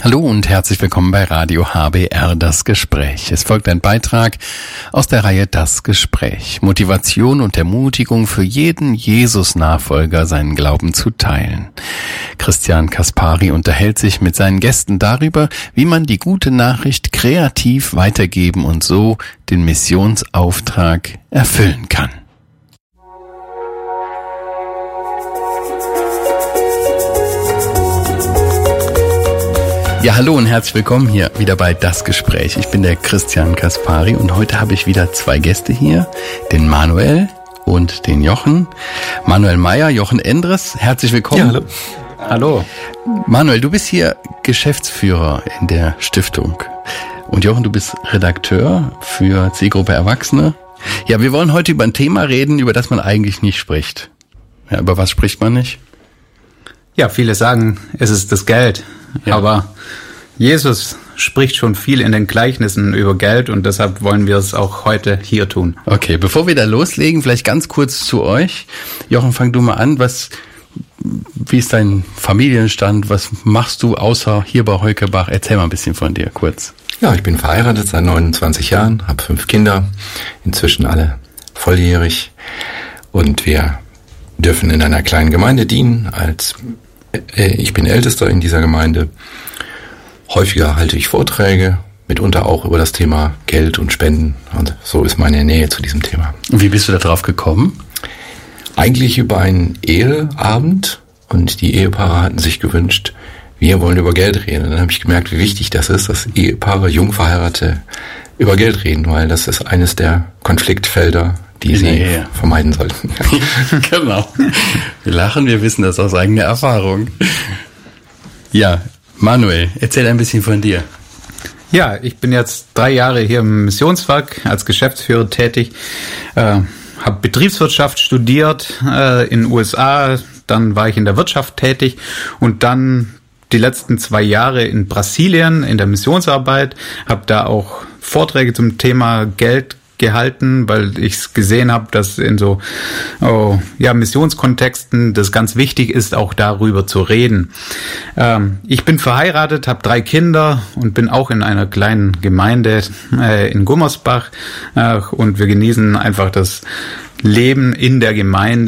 Hallo und herzlich willkommen bei Radio HBR Das Gespräch. Es folgt ein Beitrag aus der Reihe Das Gespräch. Motivation und Ermutigung für jeden Jesus-Nachfolger, seinen Glauben zu teilen. Christian Kaspari unterhält sich mit seinen Gästen darüber, wie man die gute Nachricht kreativ weitergeben und so den Missionsauftrag erfüllen kann. Ja, hallo und herzlich willkommen hier wieder bei Das Gespräch. Ich bin der Christian Kaspari und heute habe ich wieder zwei Gäste hier, den Manuel und den Jochen. Manuel Meyer, Jochen Endres, herzlich willkommen. Ja, hallo. Hallo. Manuel, du bist hier Geschäftsführer in der Stiftung und Jochen, du bist Redakteur für Zielgruppe Erwachsene. Ja, wir wollen heute über ein Thema reden, über das man eigentlich nicht spricht. Ja, über was spricht man nicht? Ja, viele sagen, es ist das Geld. Ja. Aber Jesus spricht schon viel in den Gleichnissen über Geld und deshalb wollen wir es auch heute hier tun. Okay, bevor wir da loslegen, vielleicht ganz kurz zu euch. Jochen, fang du mal an. Wie ist dein Familienstand? Was machst du außer hier bei Heukebach? Erzähl mal ein bisschen von dir, kurz. Ja, ich bin verheiratet seit 29 Jahren, habe 5 Kinder, inzwischen alle volljährig und wir dürfen in einer kleinen Gemeinde dienen. Ich bin Ältester in dieser Gemeinde. Häufiger halte ich Vorträge, mitunter auch über das Thema Geld und Spenden. Und so ist meine Nähe zu diesem Thema. Und wie bist du da drauf gekommen? Eigentlich über einen Eheabend. Und die Ehepaare hatten sich gewünscht, wir wollen über Geld reden. Und dann habe ich gemerkt, wie wichtig das ist, dass Ehepaare, Jungverheiratete über Geld reden, weil das ist eines der Konfliktfelder, die sie vermeiden sollten. Genau. Wir lachen, wir wissen das aus eigener Erfahrung. Ja, Manuel, erzähl ein bisschen von dir. Ja, ich bin jetzt 3 Jahre hier im Missionswerk als Geschäftsführer tätig, habe Betriebswirtschaft studiert in den USA, dann war ich in der Wirtschaft tätig und dann die letzten 2 Jahre in Brasilien in der Missionsarbeit, habe da auch Vorträge zum Thema Geld gehalten, weil ich es gesehen habe, dass in so Missionskontexten das ganz wichtig ist, auch darüber zu reden. Ich bin verheiratet, habe 3 Kinder und bin auch in einer kleinen Gemeinde in Gummersbach und wir genießen einfach das Leben in der Gemeinde.